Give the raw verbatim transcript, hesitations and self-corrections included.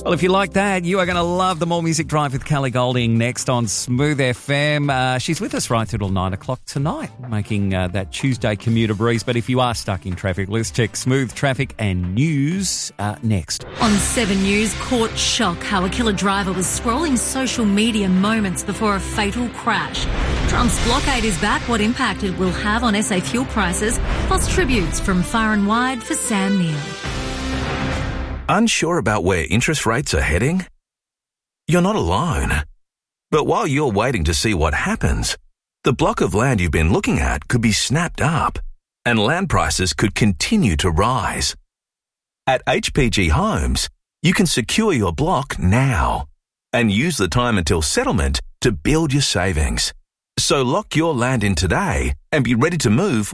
Well, if you like that, you are going to love the More Music Drive with Kelly Golding next on Smooth F M. Uh, she's with us right through till nine o'clock tonight, making uh, that Tuesday commuter breeze. But if you are stuck in traffic, let's check smooth traffic and news uh, next. On Seven News, court shock how a killer driver was scrolling social media moments before a fatal crash. Trump's blockade is back, what impact it will have on S A fuel prices, plus tributes from far and wide for Sam Neill. Unsure about where interest rates are heading? You're not alone. But while you're waiting to see what happens, the block of land you've been looking at could be snapped up, and land prices could continue to rise. At H P G Homes, you can secure your block now and use the time until settlement to build your savings. So lock your land in today and be ready to move